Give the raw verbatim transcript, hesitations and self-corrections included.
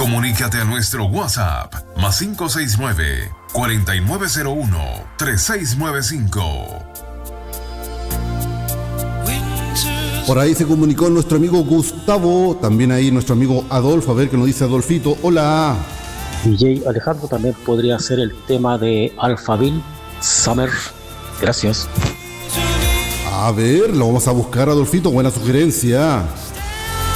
Comunícate a nuestro WhatsApp más cinco seis nueve, cuatro nueve cero uno, tres seis nueve cinco. Por ahí se comunicó nuestro amigo Gustavo, también ahí nuestro amigo Adolfo, a ver qué nos dice Adolfito. Hola. D J Alejandro, también podría ser el tema de Alphaville, Summer. Gracias. A ver, lo vamos a buscar, Adolfito, buena sugerencia.